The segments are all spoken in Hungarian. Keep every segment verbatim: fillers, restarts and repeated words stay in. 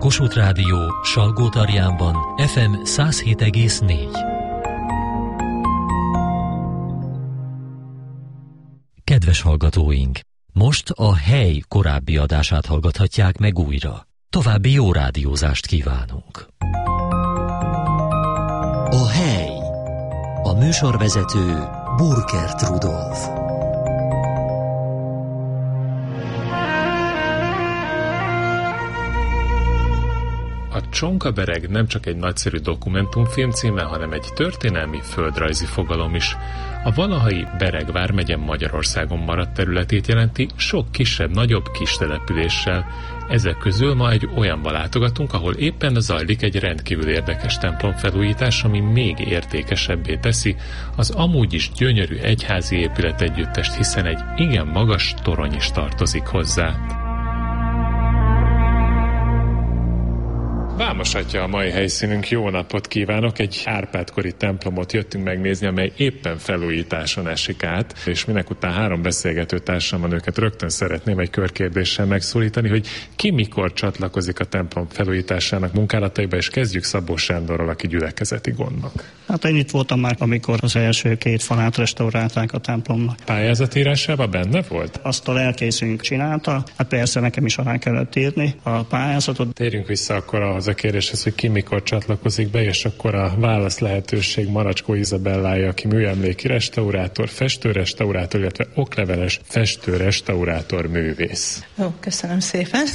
Kossuth Rádió Salgótarjánban ef em száz hét egész négy. Kedves hallgatóink! Most a Hely korábbi adását hallgathatják meg újra. További jó rádiózást kívánunk! A Hely. A műsorvezető Burkert Rudolf. A Csonkabereg nem csak egy nagyszerű dokumentumfilm címe, hanem egy történelmi földrajzi fogalom is. A valahai Bereg vármegye Magyarországon maradt területét jelenti, sok kisebb-nagyobb kis településsel. Ezek közül ma egy olyanba látogatunk, ahol éppen zajlik egy rendkívül érdekes templomfelújítás, ami még értékesebbé teszi az amúgy is gyönyörű egyházi épület együttest, hiszen egy igen magas torony is tartozik hozzá. Vámos Atya a mai helyszínünk, jó napot kívánok! Egy Árpád-kori templomot jöttünk megnézni, amely éppen felújításon esik át, és minek után három beszélgető társam van, őket rögtön szeretném egy körkérdéssel megszólítani, hogy ki mikor csatlakozik a templom felújításának munkálataiba, és kezdjük Szabó Sándorral, aki gyülekezeti gondnok. Hát én itt voltam már, amikor az első két falát restaurálták a templomnak. Pályázatírásában benne volt? Azt a lelkészünk csinálta, hát persze nekem is alá kellett írni a pályázatot. Térjünk vissza akkor ahhoz a kérdéshez, hogy ki mikor csatlakozik be, és akkor a válasz lehetőség Maracskó Izabellája, aki műemléki restaurátor, festőrestaurátor, illetve okleveles festőrestaurátor művész. Jó, köszönöm szépen.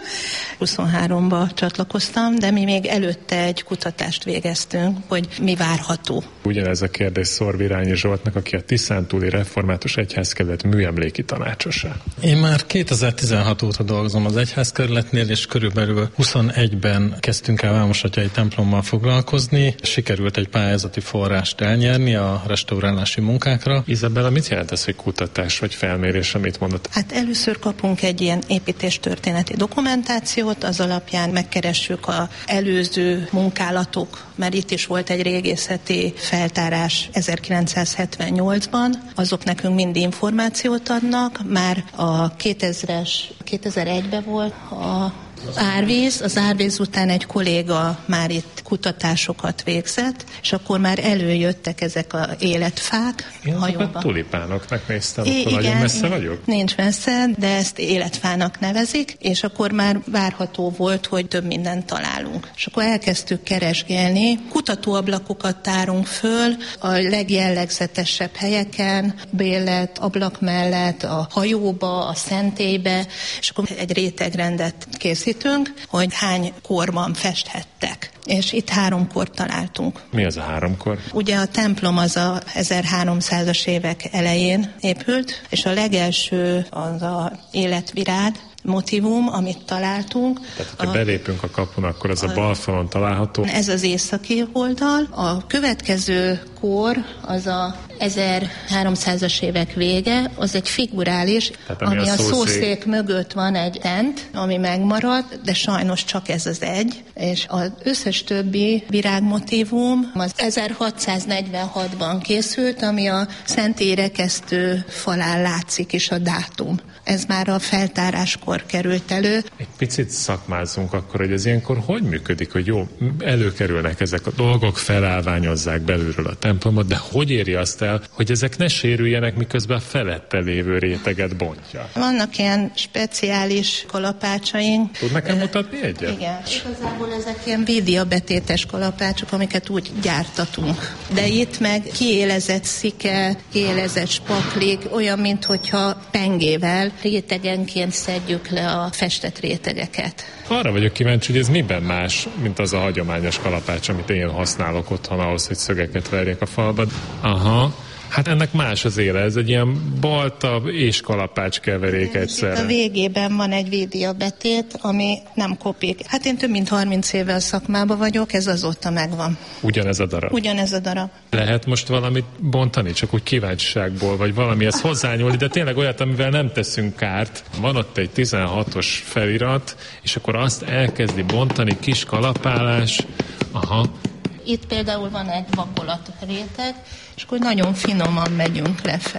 huszonháromban csatlakoztam, de mi még előtte egy kutatást végeztünk, hogy mi várható. Ugyanez a kérdés szól Virányi Zsoltnak, aki a Tiszántúli Református Egyházkerület műemléki tanácsosa. Én már kétezer-tizenhat óta dolgozom az egyházkerületnél, és körülbelül huszonegyben kezdtünk el Vámosatyai templommal foglalkozni. Sikerült egy pályázati forrást elnyerni a restaurálási munkákra. Izabella, mit jelent ez, hogy kutatás vagy felmérés, amit mondott? Hát először kapunk egy ilyen építéstörténeti dokumentációt, az alapján megkeressük az előző munkálatok, mert itt is volt egy régészeti feltárás ezerkilencszázhetvennyolcban, azok nekünk mind információt adnak, már a kétezres, kétezer-egyben volt a árvíz, az árvíz után egy kolléga már itt kutatásokat végzett, és akkor már előjöttek ezek az életfák. Én azokat tulipánoknak néztem, I- akkor igen, nagyon messze vagyok? Nincs messze, de ezt életfának nevezik, és akkor már várható volt, hogy több mindent találunk. És akkor elkezdtük keresgélni, kutatóablakokat tárunk föl a legjellegzetesebb helyeken, Bélet, ablak mellett, a hajóba, a szentélybe, és akkor egy rétegrendet készítünk, hogy hány korban festhettek. És itt három kort találtunk. Mi az a három kor? Ugye a templom az a ezerháromszázas évek elején épült, és a legelső az a életvirág motivum, amit találtunk. Tehát, hogyha a, belépünk a kapun, akkor az a, a bal falon található. Ez az északi oldal. A következő kor az a ezerháromszázas évek vége, az egy figurális, tehát, ami, ami a szószék... szószék mögött van egy tent, ami megmaradt, de sajnos csak ez az egy, és az összes többi virágmotívum az ezerhatszáznegyvenhatban készült, ami a szentély rekesztő falán látszik is a dátum. Ez már a feltáráskor került elő. Egy picit szakmázzunk akkor, hogy ez ilyenkor hogy működik, hogy jó, előkerülnek ezek a dolgok, felállványozzák belülről a templomot, de hogy éri azt el, hogy ezek ne sérüljenek, miközben a felette lévő réteget bontja? Vannak ilyen speciális kalapácsaink. Tud nekem mutatni egyet? Igen. Igazából ezek ilyen vídiabetétes kalapácsok, amiket úgy gyártatunk. De itt meg kiélezett szike, kiélezett spaklik, olyan, minthogyha pengével rétegenként szedjük le a festett rétegeket. Arra vagyok kíváncsi, hogy ez miben más, mint az a hagyományos kalapács, amit én használok otthon ahhoz, hogy szögeket verjek a falba. Aha. Hát ennek más az éle, ez egy ilyen balta és kalapács keverék egyszerre. A végében van egy vídiabetét, ami nem kopik. Hát én több mint harminc éve a szakmában vagyok, ez azóta megvan. Ugyanez a darab? Ugyanez a darab. Lehet most valamit bontani, csak úgy kíváncsiságból, vagy valamihez hozzányúlni, de tényleg olyat, amivel nem teszünk kárt. Van ott egy tizenhatos felirat, és akkor azt elkezdi bontani, kis kalapálás. Aha. Itt például van egy vakolat réteg, és akkor nagyon finoman megyünk lefele.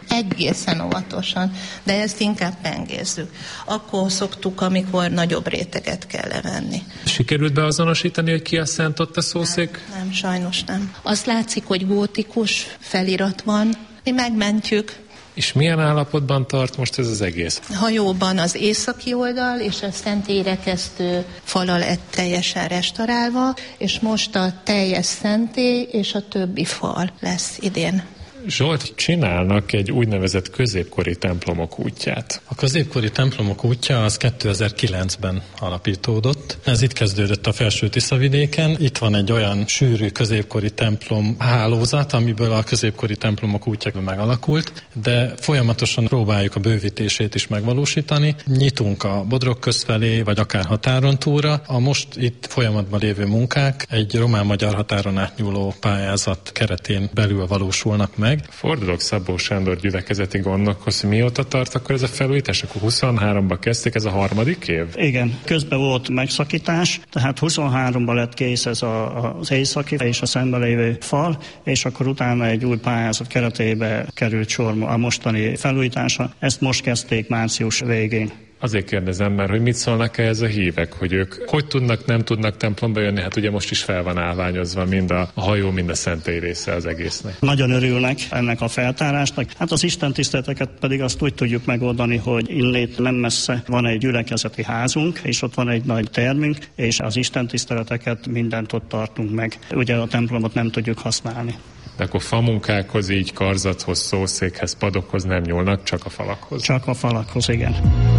egészen óvatosan, de ezt inkább pengézzük. Akkor szoktuk, amikor nagyobb réteget kell levenni. Sikerült beazonosítani, hogy ki a szent ott a szószék? Nem, nem, sajnos nem. Azt látszik, hogy gótikus felirat van, mi megmentjük. És milyen állapotban tart most ez az egész? Hajóban az északi oldal és a szentély rekesztő fala lett teljesen restaurálva, és most a teljes szentély és a többi fal lesz idén. Zsolt, csinálnak egy úgynevezett középkori templomok útját. A középkori templomok útja az kétezer-kilencben alapítódott. Ez itt kezdődött a Felső-Tiszavidéken. Itt van egy olyan sűrű középkori templom hálózat, amiből a középkori templomok útja megalakult, de folyamatosan próbáljuk a bővítését is megvalósítani. Nyitunk a Bodrog köz felé, vagy akár határon túlra. A most itt folyamatban lévő munkák egy román-magyar határon átnyúló pályázat keretén belül valósulnak meg. Fordulok Szabó Sándor gyülekezeti gondnokhoz, hogy mióta tart akkor ez a felújítás? Akkor huszonháromban kezdték, ez a harmadik év? Igen, közben volt megszakítás, tehát huszonháromban lett kész ez a, az északi és a szembe lévő fal, és akkor utána egy új pályázat keretébe került sor a mostani felújítása. Ezt most kezdték március végén. Azért kérdezem már, hogy mit szólnak ehhez a hívek, hogy ők hogy tudnak, nem tudnak templomba jönni, hát ugye most is fel van állványozva mind a hajó, mind a szentély része az egésznek. Nagyon örülnek ennek a feltárásnak. Hát az istentiszteleteket pedig azt úgy tudjuk megoldani, hogy innét nem messze van egy gyülekezeti házunk, és ott van egy nagy termünk, és az istentiszteleteket mindent ott tartunk meg. Ugye a templomot nem tudjuk használni. De akkor famunkákhoz, így karzathoz, szószékhez, padokhoz nem nyúlnak, csak a falakhoz. Csak a falakhoz, igen.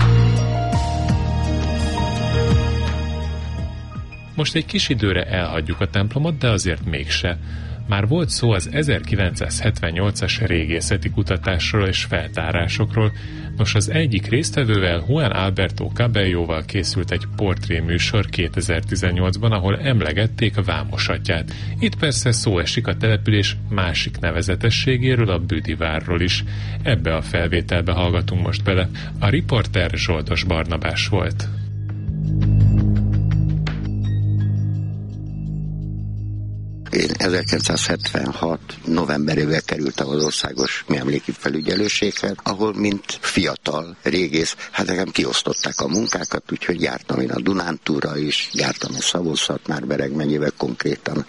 Most egy kis időre elhagyjuk a templomot, de azért mégse. Már volt szó az ezerkilencszázhetvennyolcas régészeti kutatásról és feltárásokról. Nos, az egyik résztvevővel, Juan Alberto Cabelloval készült egy portréműsor kétezer-tizennyolcban, ahol emlegették a Vámosatyát. Itt persze szó esik a település másik nevezetességéről, a Büdivárról is. Ebbe a felvételbe hallgatunk most bele. A riporter Zsoldos Barnabás volt. Én ezerkilencszázhetvenhat novemberében kerültem az országos műemléki felügyelőséghez, ahol mint fiatal régész, hát nekem kiosztották a munkákat, úgyhogy jártam én a Dunántúra is, jártam a Szabolcs-Szatmár-Bereg megyébe, konkrétan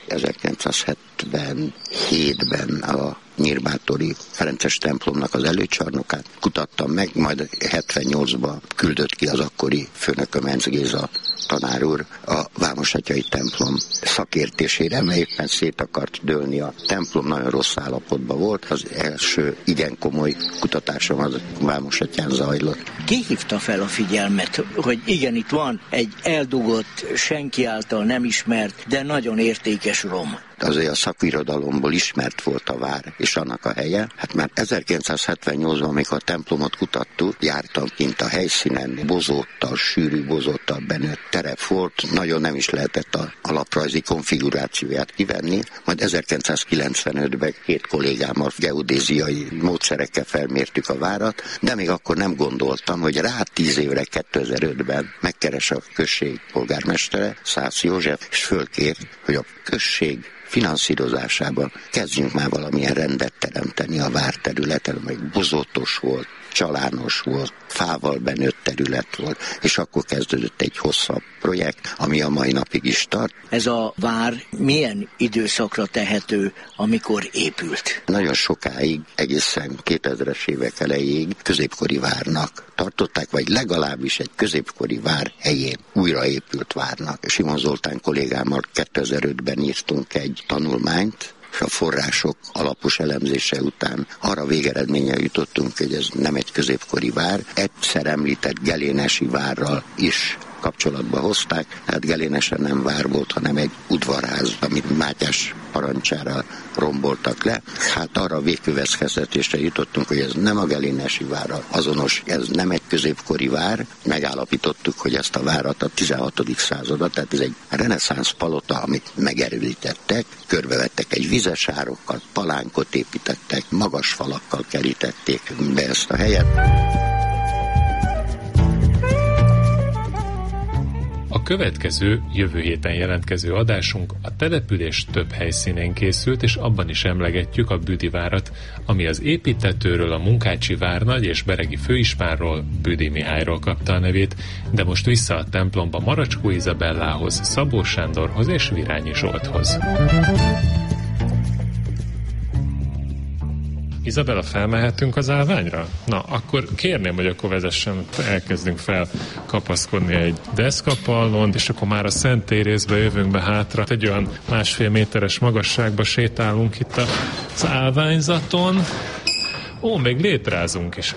ezerkilencszázhetvenhétben a Nyírbátori Ferences templomnak az előcsarnokát kutattam meg, majd hetvennyolcban küldött ki az akkori főnököm, Enz Géza tanár úr a Vámosatyai templom szakértésére, mert éppen szét akart dőlni a templom, nagyon rossz állapotban volt. Az első igen komoly kutatásom az Vámosatyán zajlott. Ki hívta fel a figyelmet, hogy igen, itt van egy eldugott, senki által nem ismert, de nagyon értékes rom? Azért a szakirodalomból ismert volt a vár és annak a helye. Hát már ezerkilencszázhetvennyolcban, amikor a templomot kutattuk, jártam kint a helyszínen, bozóttal, sűrű bozóttal benőtt terep volt, nagyon nem is lehetett a alaprajzi konfigurációját kivenni. Majd ezerkilencszázkilencvenötben két kollégámmal geodéziai módszerekkel felmértük a várat, de még akkor nem gondoltam, hogy rá tíz évre kétezer-ötben megkeres a község polgármestere, Szász József, és fölkér, hogy a község finanszírozásában kezdjünk már valamilyen rendet teremteni a várterületen, meg bozótos volt, csalános volt, fával benőtt terület volt, és akkor kezdődött egy hosszabb projekt, ami a mai napig is tart. Ez a vár milyen időszakra tehető, amikor épült? Nagyon sokáig, egészen kétezres évek elejéig középkori várnak tartották, vagy legalábbis egy középkori vár helyén újraépült várnak. Simon Zoltán kollégámmal kétezer-ötben írtunk egy tanulmányt, és a források alapos elemzése után arra végeredménye jutottunk, hogy ez nem egy középkori vár, egyszer említett gelénesi várral is kapcsolatba hozták, tehát Gelénesen nem vár volt, hanem egy udvarház, amit Mátyás parancsára romboltak le. Hát arra a végkövetkeztetésre jutottunk, hogy ez nem a gelénesi várral azonos, ez nem egy középkori vár. Megállapítottuk, hogy ezt a várat a tizenhatodik században, tehát ez egy reneszánsz palota, amit megerősítettek, körbevettek egy vizesárokkal, palánkot építettek, magas falakkal kerítették be ezt a helyet. A következő, jövő héten jelentkező adásunk a település több helyszínén készült, és abban is emlegetjük a Büdi várat, ami az építtetőről, a Munkácsi várnagy és beregi főispánról, Büdi Mihályról kapta a nevét, de most vissza a templomba Maracskó Izabellához, Szabó Sándorhoz és Virányi Zsolthoz. Izabella, felmehetünk az állványra? Na, akkor kérném, hogy akkor vezessen, elkezdünk felkapaszkodni egy deszkapallon, és akkor már a Szent Térézbe jövünk be hátra. Egy olyan másfél méteres magasságba sétálunk itt az állványzaton. Ó, még létrázunk is.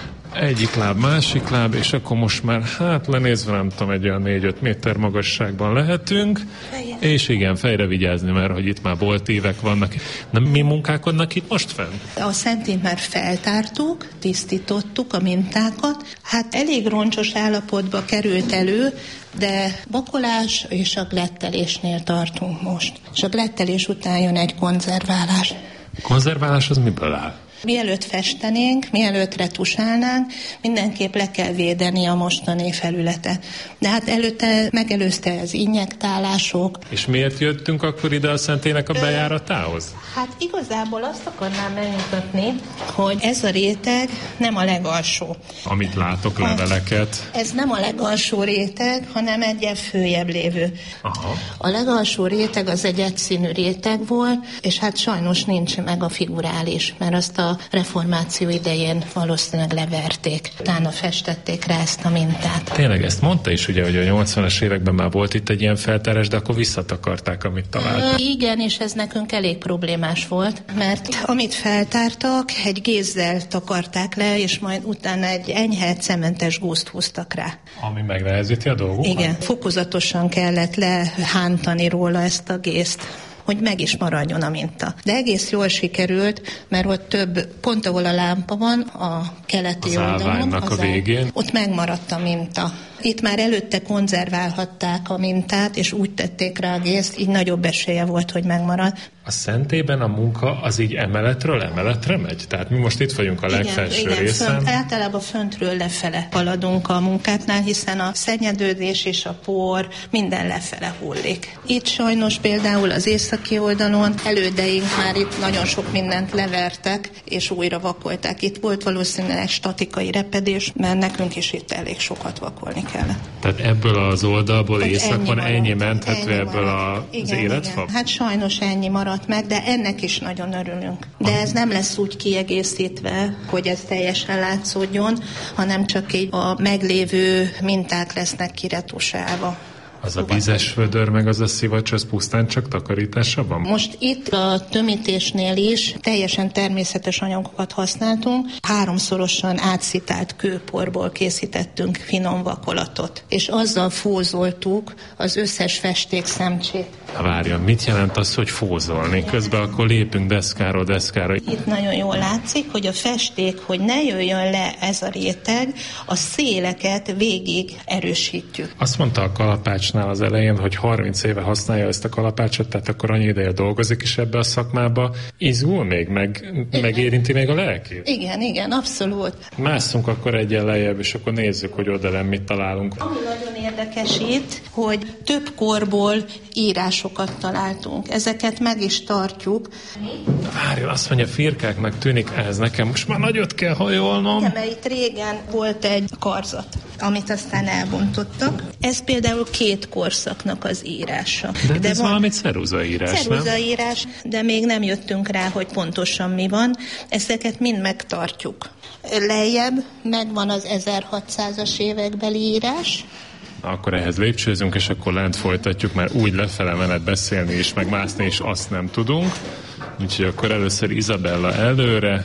Egyik láb, másik láb, és akkor most már, hát lenézve, nem tudom, egy olyan négy-öt méter magasságban lehetünk, fejre. És igen, fejre vigyázni, mert hogy itt már boltívek vannak. Na, mi munkálkodnak itt most fenn? A szentét már feltártuk, tisztítottuk a mintákat, hát elég roncsos állapotba került elő, de bakolás és a glettelésnél tartunk most. És a glettelés után jön egy konzerválás. A konzerválás az miből áll? Mielőtt festenénk, mielőtt retusálnánk, mindenképp le kell védeni a mostani felületet. De hát előtte megelőzte az injektálások. És miért jöttünk akkor ide a szentének a bejáratához? Hát igazából azt akarnám megmutatni, hogy ez a réteg nem a legalsó. Amit látok, leveleket. Ez nem a legalsó réteg, hanem egy följebb lévő. Aha. A legalsó réteg az egy egyszínű réteg volt, és hát sajnos nincs meg a figurális, mert azt a reformáció idején valószínűleg leverték. Utána festették rá ezt a mintát. Tényleg ezt mondta is, ugye, hogy a nyolcvanas években már volt itt egy ilyen feltárás, de akkor visszatakarták, amit találtak. Igen, és ez nekünk elég problémás volt, mert amit feltártak, egy gézzel takarták le, és majd utána egy enyhe cementes gúzt húztak rá. Ami megnehezíti a dolgokat? Igen, fokozatosan kellett lehántani róla ezt a gézt, hogy meg is maradjon a minta. De egész jól sikerült, mert ott több, pont ahol a lámpa van, a keleti az oldalon, az a végén, ott megmaradt a minta. Itt már előtte konzerválhatták a mintát, és úgy tették rá a gézt, így nagyobb esélye volt, hogy megmarad. A szentében a munka az így emeletről emeletre megy? Tehát mi most itt vagyunk a legfelső igen, részen. Fönt, általában föntről lefele haladunk a munkáknál, hiszen a szennyedődés és a por minden lefele hullik. Itt sajnos például az északi oldalon elődeink már itt nagyon sok mindent levertek, és újra vakolták. Itt volt valószínűleg statikai repedés, mert nekünk is itt elég sokat vakolni kellett. Tehát ebből az oldalból hát északon ennyi, ennyi menthető ennyi ebből maradt. az igen, életfa? Igen. Hát sajnos ennyi maradt meg, de ennek is nagyon örülünk. De ez nem lesz úgy kiegészítve, hogy ez teljesen látszódjon, hanem csak így a meglévő minták lesznek kiretusálva. Az a vízes vödör, meg az a szivacs, az pusztán csak takarítása van? Most itt a tömítésnél is teljesen természetes anyagokat használtunk. Háromszorosan átszitált kőporból készítettünk finom vakolatot, és azzal fózoltuk az összes festékszemcsét. Na várjon, mit jelent az, hogy fózolni? Közben akkor lépünk deszkáról deszkára. Itt nagyon jól látszik, hogy a festék, hogy ne jöjjön le ez a réteg, a széleket végig erősítjük. Azt mondta a kalapácsnál az elején, hogy harminc éve használja ezt a kalapácsot, tehát akkor annyi ideje dolgozik is ebbe a szakmába. Izgul még, meg, megérinti még a lelkét? Igen, igen, abszolút. Másszunk akkor egyen lejjebb, és akkor nézzük, hogy oda mit találunk. Ami nagyon érdekes itt, hogy több korból írásokat találtunk. Ezeket meg is tartjuk. Várjál, azt mondja, firkáknak tűnik ez nekem. Most már nagyot kell hajolnom. Igen, mert itt régen volt egy karzat, amit aztán elbontottak. Ez például két korszaknak az írása. De, de ez van valami ceruzaírás, nem? Ceruzaírás, de még nem jöttünk rá, hogy pontosan mi van. Ezeket mind megtartjuk. Lejjebb megvan az ezerhatszázas évekbeli írás. Na, akkor ehhez lépcsőzünk, és akkor lent folytatjuk, mert úgy lefele menet beszélni és meg mászni is azt nem tudunk. Úgyhogy akkor először Izabella előre.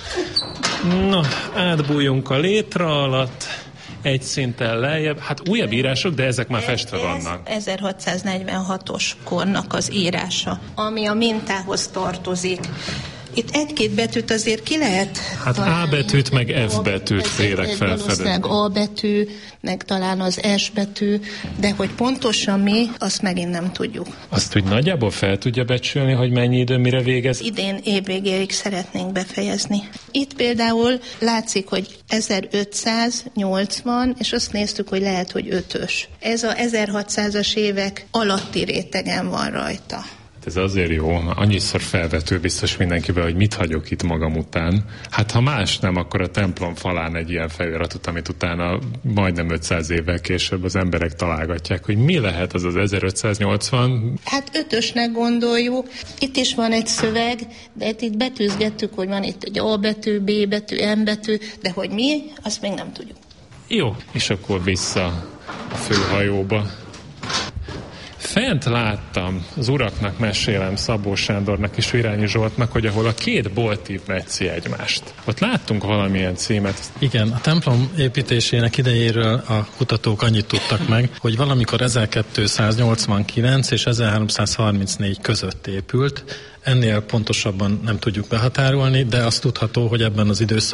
Na, átbújjunk a létra alatt. Egy szinten lejjebb. Hát újabb írások, de ezek már festve vannak. Ez ezerhatszáznegyvenhatos kornak az írása, ami a mintához tartozik. Itt egy-két betűt azért ki lehet... Hát A betűt, meg F betűt félek felfedezni. A betű, meg talán az S betű, de hogy pontosan mi, azt megint nem tudjuk. Azt, hogy nagyjából fel tudja becsülni, hogy mennyi idő, mire végez? Idén évvégéig szeretnénk befejezni. Itt például látszik, hogy ezerötszáznyolcvan, és azt néztük, hogy lehet, hogy ötös. Ez a ezerhatszázas évek alatti rétegen van rajta. Ez azért jó, annyiszor felvető biztos mindenkivel, hogy mit hagyok itt magam után. Hát ha más nem, akkor a templom falán egy ilyen feliratot, amit utána majdnem ötszáz évvel később az emberek találgatják, hogy mi lehet az az ezerötszáznyolcvan. Hát ötösnek gondoljuk. Itt is van egy szöveg, de itt betűzgettük, hogy van itt egy A betű, B betű, M betű, de hogy mi, azt még nem tudjuk. Jó, és akkor vissza a főhajóba. Fent láttam, az uraknak mesélem, Szabó Sándornak és Virányi Zsoltnak, hogy ahol a két boltív metszi egymást. Ott láttunk valamilyen címet. Igen, a templom építésének idejéről a kutatók annyit tudtak meg, hogy valamikor ezerkétszáznyolcvankilenc és ezerháromszázharmincnégy között épült. Ennél pontosabban nem tudjuk behatárolni, de azt tudható, hogy ebben az időszakban